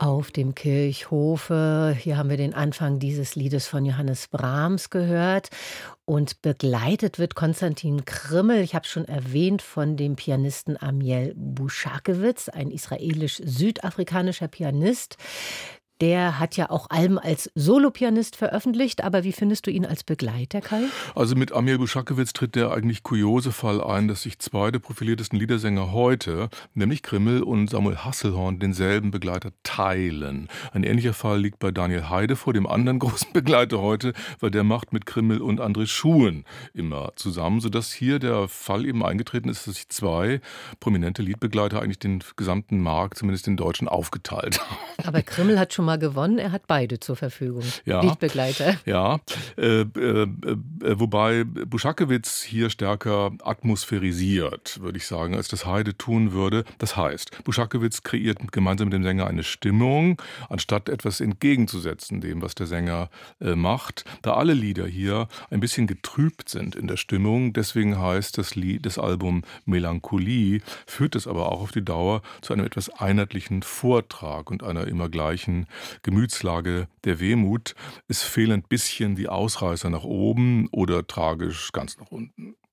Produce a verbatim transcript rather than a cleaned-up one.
Auf dem Kirchhofe. Hier haben wir den Anfang dieses Liedes von Johannes Brahms gehört. Und begleitet wird Konstantin Krimmel, ich habe es schon erwähnt, von dem Pianisten Amiel Buschakewitz, ein israelisch-südafrikanischer Pianist. Der hat ja auch Alben als Solopianist veröffentlicht, aber wie findest du ihn als Begleiter, Kai? Also mit Amiel Buschakewitz tritt der eigentlich kuriose Fall ein, dass sich zwei der profiliertesten Liedersänger heute, nämlich Krimmel und Samuel Hasselhorn, denselben Begleiter teilen. Ein ähnlicher Fall liegt bei Daniel Heide vor, dem anderen großen Begleiter heute, weil der macht mit Krimmel und André Schuhen immer zusammen, sodass hier der Fall eben eingetreten ist, dass sich zwei prominente Liedbegleiter eigentlich den gesamten Markt, zumindest den deutschen, aufgeteilt haben. Aber Krimmel hat schon mal gewonnen, er hat beide zur Verfügung, Ja, Liedbegleiter. ja, äh, äh, äh, wobei Buschakewitz hier stärker atmosphärisiert, würde ich sagen, als das Heide tun würde. Das heißt, Buschakewitz kreiert gemeinsam mit dem Sänger eine Stimmung, anstatt etwas entgegenzusetzen dem, was der Sänger äh, macht. Da alle Lieder hier ein bisschen getrübt sind in der Stimmung, deswegen heißt das Lied, das Album Melancholie, führt es aber auch auf die Dauer zu einem etwas einheitlichen Vortrag und einer immer gleichen Gemütslage der Wehmut. Es fehlen ein bisschen die Ausreißer nach oben oder tragisch ganz nach unten.